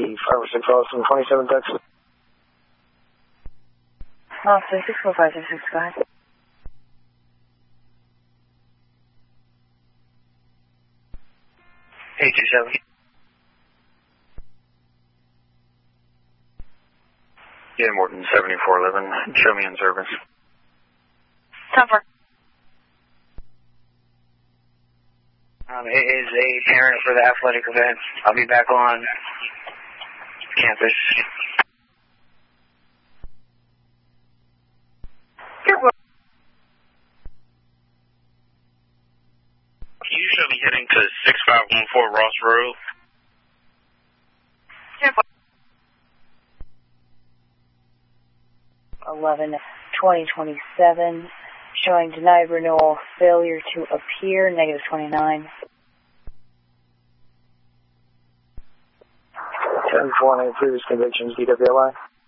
506 Austin 27 Texas. Austin 64566, go ahead. Hey, 27. Yeah, Morton 7411. Show me in service. Cover. It is a parent for the athletic event. I'll be back on campus. Can you show me heading to 6514 Ross Road? 11/20/27, showing denied renewal, failure to appear, -29. 10-4, any previous convictions, DWI?